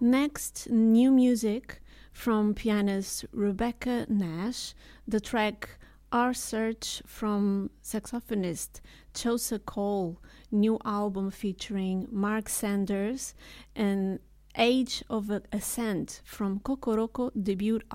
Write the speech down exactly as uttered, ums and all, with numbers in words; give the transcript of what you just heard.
Next, new music from pianist Rebecca Nash, the track Our Search from saxophonist Chelsea Cole, new album featuring Mark Sanders, and Age of Ascent from Kokoroko debut